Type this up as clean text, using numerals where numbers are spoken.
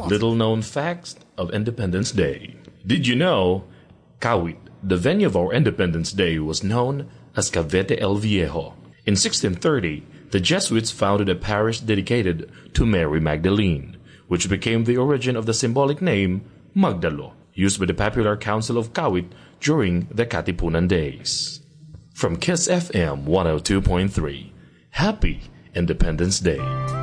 Little known facts of Independence Day. Did you know Kawit, the venue of our Independence Day, was known as Cavite el Viejo? In 1630, the Jesuits founded a parish dedicated to Mary Magdalene, which became the origin of the symbolic name Magdalo, used by the popular council of Kawit during the Katipunan days. From Kiss FM 102.3, Happy Independence Day.